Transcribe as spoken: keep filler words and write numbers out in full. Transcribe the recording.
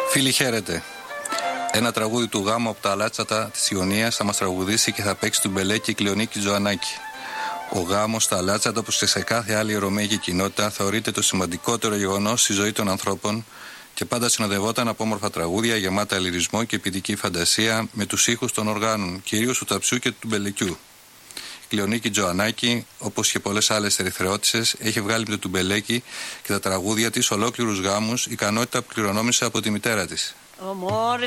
Φίλοι, χαίρετε. Ένα τραγούδι του γάμου από τα Αλάτσατα της Ιωνίας θα μας τραγουδήσει και θα παίξει του Μπελέκη η Κλεονίκη Τζοανάκη. Ο γάμος στα Αλάτσατα, όπως και σε κάθε άλλη ρωμαϊκή κοινότητα, θεωρείται το σημαντικότερο γεγονός στη ζωή των ανθρώπων και πάντα συνοδευόταν από όμορφα τραγούδια γεμάτα λυρισμό και ποιητική φαντασία με τους ήχους των οργάνων, κυρίως του ταψιού και του μπελεκιού. Η Κλεονίκη Τζοανάκη, όπως και πολλές άλλες ερυθρεώτισσες, έχει βγάλει με τον Τουμπελέκη και τα τραγούδια της ολόκληρους γάμους, ικανότητα που κληρονόμησε από τη μητέρα της.